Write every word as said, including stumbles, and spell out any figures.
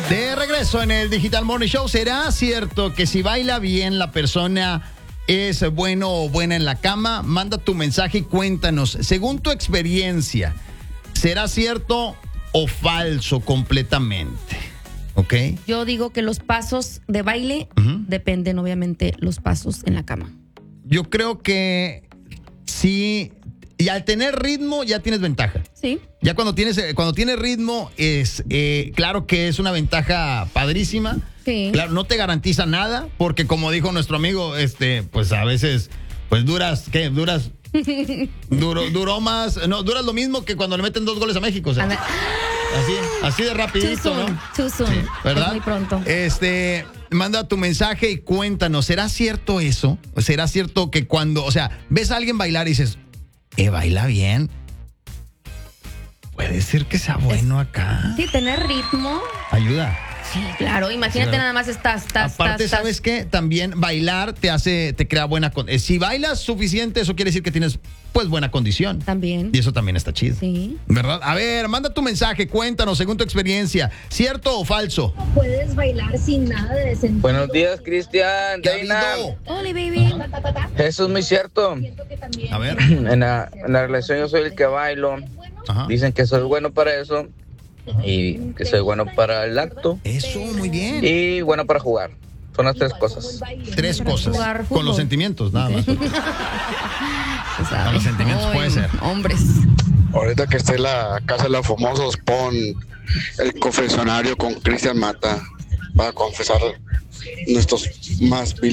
De regreso en el Digital Morning Show. ¿Será cierto que si baila bien la persona es bueno o buena en la cama? Manda tu mensaje y cuéntanos. Según tu experiencia, ¿será cierto o falso completamente? ¿Ok? Yo digo que los pasos de baile uh-huh. dependen, obviamente, los pasos en la cama. Yo creo que sí. Y al tener ritmo ya tienes ventaja. Sí. Ya cuando tienes, cuando tienes ritmo, es eh, claro que es una ventaja padrísima. Sí. Claro, no te garantiza nada, porque como dijo nuestro amigo, este, pues a veces, pues duras, ¿qué? Duras. Duro, duró más, no, duras lo mismo que cuando le meten dos goles a México. O sea, así, así de rapidito, too soon, ¿no? Too soon. Sí, ¿verdad? Es muy pronto. Este, manda tu mensaje y cuéntanos, ¿será cierto eso? ¿Será cierto que cuando, o sea, ves a alguien bailar y dices, ¿eh, baila bien? Puede ser que sea bueno es, acá. Sí, tener ritmo. Ayuda. Sí, claro. Imagínate sí, nada más estás, estás, Aparte, estás, ¿sabes qué? También bailar te hace, te crea buena condición. Si bailas suficiente, eso quiere decir que tienes, pues, buena condición. También. Y eso también está chido. Sí. ¿Verdad? A ver, manda tu mensaje, cuéntanos, según tu experiencia, ¿cierto o falso? Puedes bailar sin nada de sentido. Buenos días, Cristian, Dana. Hola, baby. Eso es muy cierto. A ver. En la, en la relación yo soy el que bailo. Ajá. Dicen que soy bueno para eso. Y que soy bueno para el acto. Eso, muy bien. Y bueno para jugar. Son las tres cosas. Tres cosas. Con los sentimientos, nada más. Con los sentimientos puede ser. Hombres. Ahorita que esté la Casa de los Famosos, pon el confesionario con Cristian Mata para confesar nuestros más